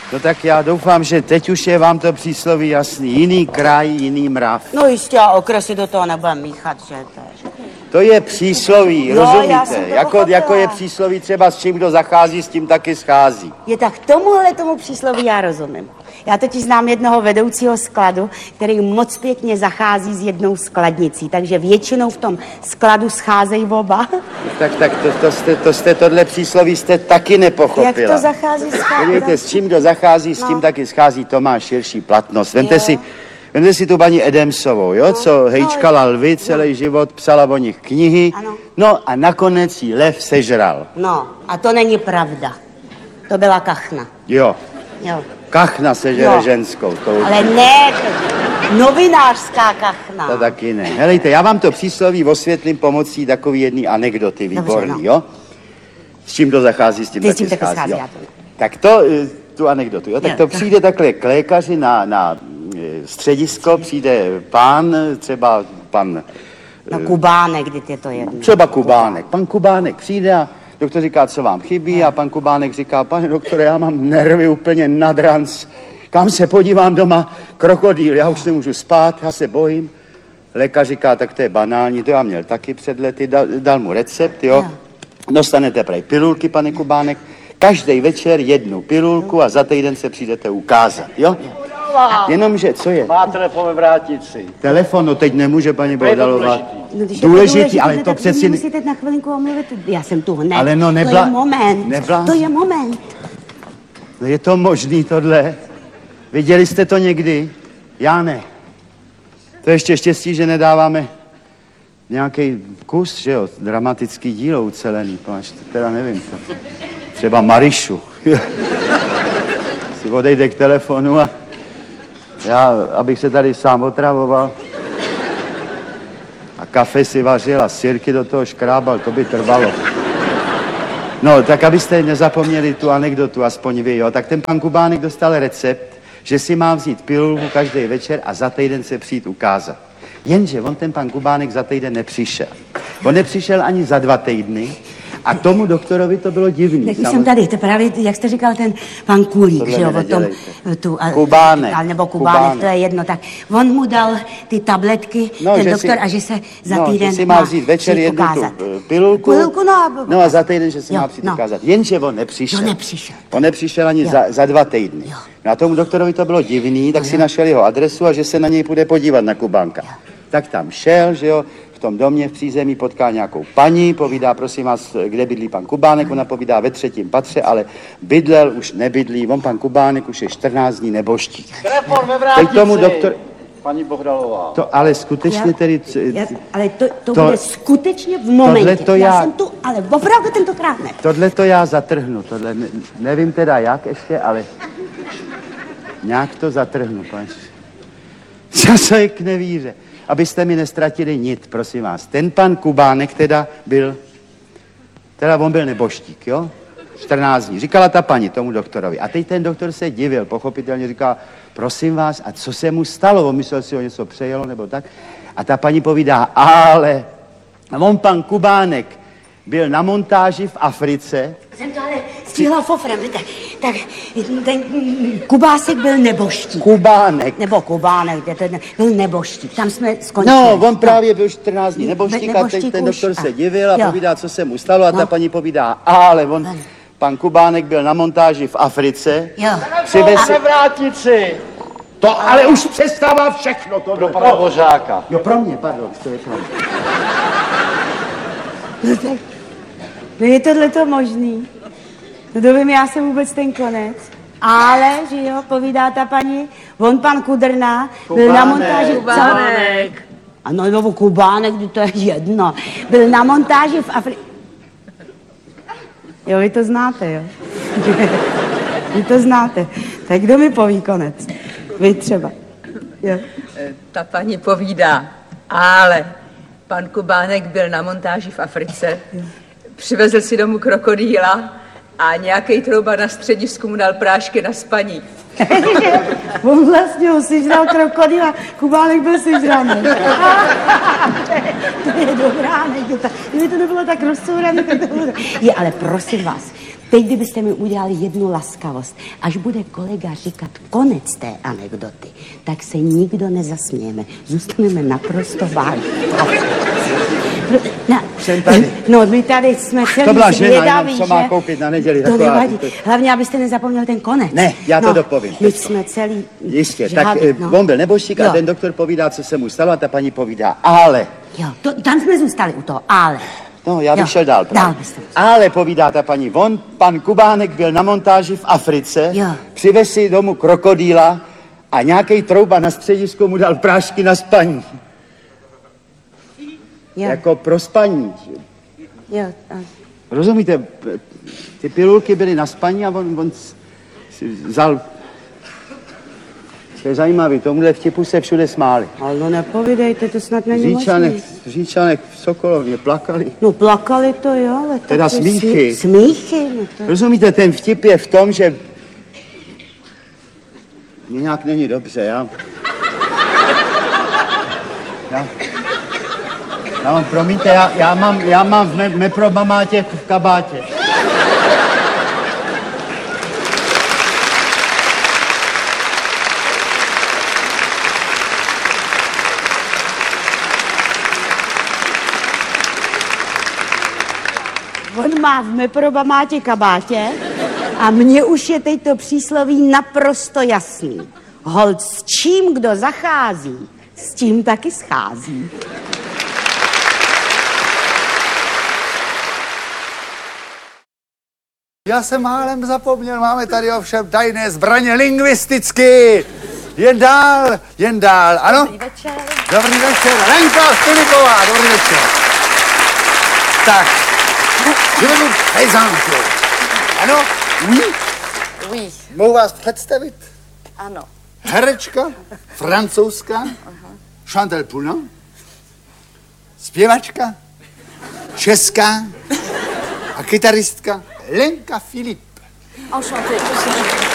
No tak já doufám, že teď už je vám to přísloví jasný. Jiný kraj, jiný mrav. No jistě, a okresy do toho nebudeme míchat, že to je. To je přísloví, No, já rozumíte? jsem to Jako je pochopila. přísloví třeba s čím, kdo zachází, s tím taky schází. Je tak tomu přísloví já rozumím. Já totiž znám jednoho vedoucího skladu, který moc pěkně zachází s jednou skladnicí, takže většinou v tom skladu scházejí oba. Tak to jste tohle přísloví jste taky nepochopila. Jak to zachází s Podívejte, s čím kdo zachází, s tím taky schází, to má širší platnost. Vemte si tu paní Edemsovou, jo, co hejčkala lvy celý život, psala o nich knihy, no a nakonec jí lev sežral. No, a to není pravda. To byla kachna. Jo. Kachna sežere ženskou. Ale ne, novinářská kachna. To taky ne. Helejte, já vám to přísloví osvětlím pomocí takový jedný anekdoty, výborný, Dobře, jo? S čím to zachází, s tím taky schází, jo? Tak to, tu anekdotu, jo? Tak to přijde takhle k lékaři na středisko, přijde pán, třeba pan... No Kubánek, kdy je to jedno. Třeba Kubánek. Pan Kubánek přijde a doktor říká, co vám chybí, a pan Kubánek říká, pane doktore, já mám nervy úplně nad ranc. Kam se podívám doma? Krokodýl, já už nemůžu spát, já se bojím. Lékař říká, tak to je banální, to já měl taky před lety, dal mu recept, jo. Dostanete prej pilulky, pane Kubánek, každý večer jednu pilulku a za týden se přijdete ukázat, jo. Jenomže, co je? Má telefon ve vrátnici. Telefon, no teď nemůže paní Bohdalová. No, Důležitý, ale to přeci... Musíte na chvilinku omluvit, já jsem tu hned. Ale no to je moment, to je moment. No je to možný tohle? Viděli jste to někdy? Já ne. To je ještě štěstí, že nedáváme nějaký kus, že jo, dramatický dílo ucelený, páč, teda nevím, to. Třeba Marišu. Si odejde k telefonu a já, abych se tady sám otravoval a kafe si vařil a sirky do toho škrábal, to by trvalo. No, tak abyste nezapomněli tu anekdotu, aspoň vy, jo, tak ten pan Kubánek dostal recept, že si má vzít pilulku každý večer a za týden se přijít ukázat. Jenže on ten pan Kubánek za týden nepřišel. On nepřišel ani za 2 týdny a tomu doktorovi to bylo divný. Tak jsem tady, to právě, jak jste říkal, ten pan Kulík, že jo, o tom, Kubánek. Nebo Kubánek, to je jedno, tak on mu dal ty tabletky, ten doktor, a že se za týden že si má vzít večer jednu tu pilulku, no a za týden, že se má přijít ukázat. Jenže on nepřišel. On nepřišel ani za 2 týdny. No a tomu doktorovi to bylo divný, tak si našel jeho adresu a že se na něj půjde podívat na Kubánka. Tak tam šel, že jo, v tom domě v přízemí potká nějakou paní, povídá, prosím vás, kde bydlí pan Kubánek, ona povídá ve 3. patře, ale bydlel, už nebydlí, on pan Kubánek už je 14 dní neboštík. Telefon ve vrátnici. Teď tomu doktor... Paní Bohdalová. To ale skutečně tedy... Ale to bude skutečně v momentě. Já jsem tu, ale opravdu tentokrát ne. Tohle to já zatrhnu, tohle nevím teda jak ještě, ale nějak to zatrhnu, pane. Zase k nevíře. Abyste mi nestratili nit, prosím vás. Ten pan Kubánek on byl neboštík, jo? 14 dní. Říkala ta paní tomu doktorovi. A teď ten doktor se divil, pochopitelně říká, prosím vás, a co se mu stalo? On myslel si, ho něco přejelo nebo tak. A ta paní povídá, ale on pan Kubánek byl na montáži v Africe. Jsem to ale stihla fofrem, víte. Tak ten Kubásek byl neboštík. Kubánek. Nebo Kubánek, byl neboštík. Tam jsme skončili. No, on právě byl 14 dní neboštík a ten doktor se divil a povídá, co se mu stalo a ta paní povídá, ale pan Kubánek byl na montáži v Africe. Přivez ve vrátnici. To ale už přestává všechno to do pana Božáka. Jo, pro mě, pardon, to je pro mě. No je tohleto možný. No to vím, já jsem vůbec ten konec. Ale, že jo, povídá ta paní, on pan Kudrna byl na montáži... Kubánek. Ano, nebo Kubánek, to je jedno. Byl na montáži v Africe. Jo, vy to znáte, jo? Vy to znáte. Tak kdo mi poví konec? Vy třeba. Jo. Ta paní povídá, ale pan Kubánek byl na montáži v Africe, přivezl si domů krokodýla a nějaký trouba na středisku mu dal prášky na spaní. On vlastně ho sežral krokodýla, Kubánek byl sežraný. To je dobrá, kdyby to nebylo tak rozcourané, tak to bylo... Ale prosím vás, Teď, kdybyste mi udělali jednu laskavost, až bude kolega říkat konec té anekdoty, tak se nikdo nezasmějeme. Zůstaneme naprosto vážní. Jsem tady. No, my tady jsme celý To byla žena, zvědaví, jenom, co má koupit na neděli. To taková- nevadí. Hlavně, abyste nezapomněl ten konec. Ne, já to dopovím. My jsme celý... Jistě, žádný, tak on byl nebožtík a Jo. ten doktor povídá, co se mu stalo a ta paní povídá, ale... Jo, tam jsme zůstali u toho, ale... No, já bych Jo, šel dál. dál byste. Ale povídá ta paní, pan Kubánek byl na montáži v Africe, Jo. přivez si domů krokodýla a nějaký trouba na středisku mu dal prášky na spaní. Jo, Jako pro spaní. jo, Rozumíte? Ty pilulky byly na spaní a on si vzal... To je zajímavý, tomuhle vtipu se všude smáli. ale no nepovídejte, to snad není možný. Říčanek v Sokolovně plakali. No plakali to jo, ale tak Teda ty smíchy. Smíchy, no to... Rozumíte, ten vtip je v tom, že... Mně nějak není dobře, já mám, promiňte, já mám v meprobamátě v kabátě. On má v meprobamátě kabátě a mně už je teď to přísloví naprosto jasný. Holt s čím kdo zachází, s tím taky schází. Já jsem málem zapomněl, máme tady ovšem tajné zbraně lingvisticky. Jen dál, ano? Dobrý večer. Dobrý večer, Lenka Filipová, dobrý večer. Tak, je to pejzánku. Ano? Oui? Oui, Mohu vás představit? ano. Herečka, francouzská, Chantal Poulin, zpěvačka, česká a kytaristka Lenka Filip. Enchanté.